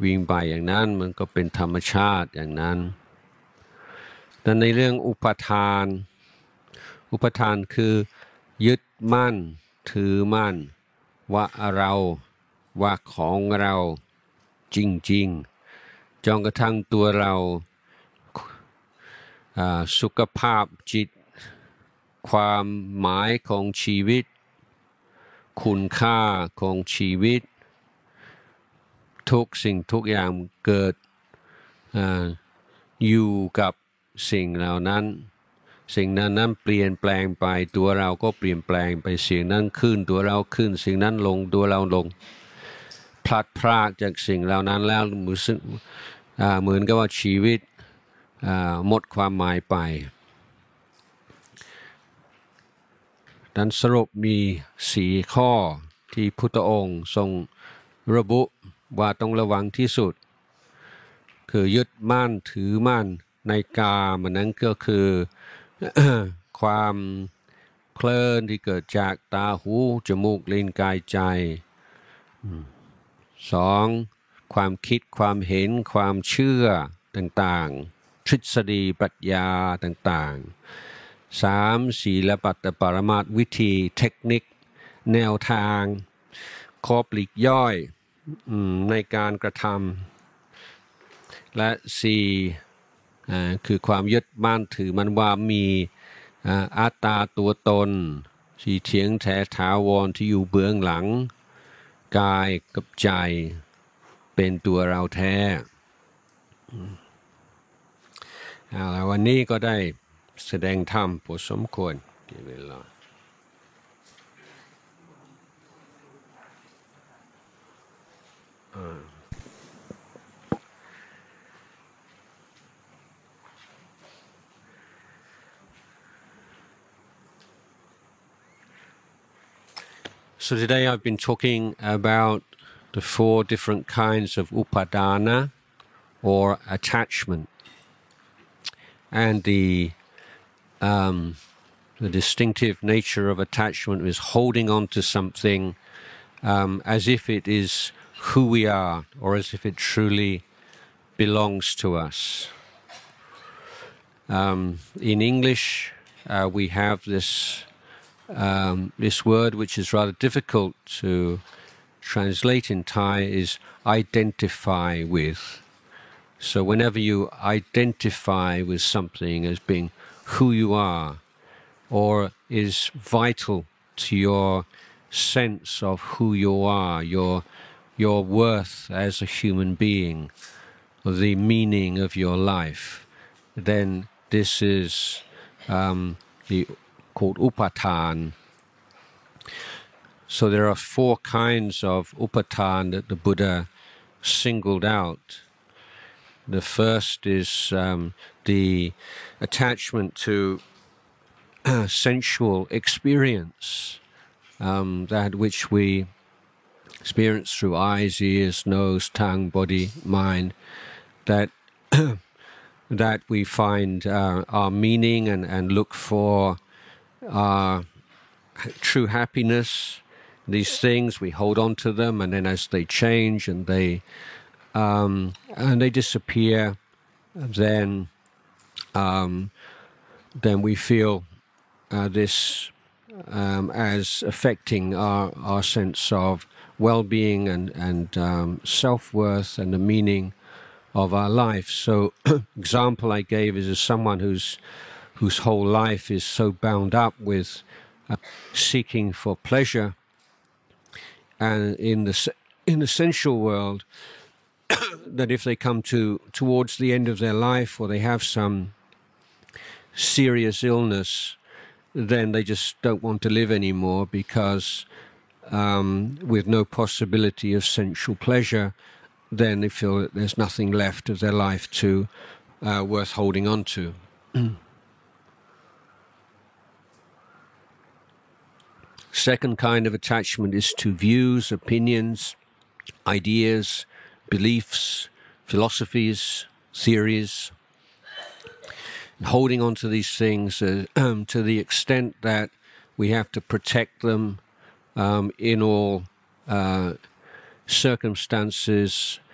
วิ่งไปอย่างนั้นมันก็เป็นธรรมชาติอย่างนั้นแต่ในเรื่องอุปทานคือยึดมั่นถือมั่นว่าเราว่าของเราจริงๆจนกระทั่งตัวเราสุขภาพจิตความหมายของชีวิตคุณค่าของชีวิตทุกสิ่งทุกอย่างเกิดอยู่กับสิ่งเหล่านั้นสิ่งนั้นเปลี่ยนแปลงไปตัวเราก็เปลี่ยนแปลงไปสิ่งนั้นขึ้นตัวเราขึ้นสิ่งนั้นลงตัวเราลงพลัดพรากจากสิ่งเหล่านั้นแล้วเหมือนกับว่าชีวิตหมดความหมายไปดังสรุปมี4 ข้อที่พุทธองค์ทรงระบุว่าต้องระวังที่สุดคือยึดมั่นถือมั่นในกามนั้นก็คือ ความเพลินที่เกิดจากตาหูจมูกลิ้นกายใจ2. ความคิดความเห็นความเชื่อต่างๆทฤษฎีปรัชญาต่างๆ 3. ศีลปัตตปรมาสวิธีเทคนิคแนวทางข้อปลีกย่อยในการกระทำและ4คือความยึดมั่นถือมันว่ามีอัตตาตัวตนที่เที่ยงแท้ถาวรที่อยู่เบื้องหลังกายกับใจเป็นตัวเราแท้แล้ววันนี้ก็ได้แสดงธรรมพอสมควรเวลาSo today I've been talking about the 4 different kinds of upadana or attachment and the distinctive nature of attachment is holding on to something as if it is who we are or as if it truly belongs to us. In English we have this word which is rather difficult to translate in Thai is identify with. So whenever you identify with something as being who you are or is vital to your sense of who you are, your worth as a human being, or the meaning of your life, then this is called upatan. So there are 4 kinds of upatan that the Buddha singled out. The first is the attachment to sensual experience, that which we experience through eyes, ears, nose, tongue, body, mind, that that we find our meaning and look for our true happiness. These things we hold on to them, and then as they change and they disappear, then we feel this as affecting our sense of well-being and self-worth and the meaning of our life. So, example I gave is someone whose whole life is so bound up with seeking for pleasure, and in the sensual world, that if they come towards the end of their life or they have some serious illness, then they just don't want to live anymore because with no possibility of sensual pleasure, then they feel that there's nothing left of their life to worth holding on to. Second kind of attachment is to views, opinions, ideas, beliefs, philosophies, theories. And holding on to these things to the extent that we have to protect them in all circumstances,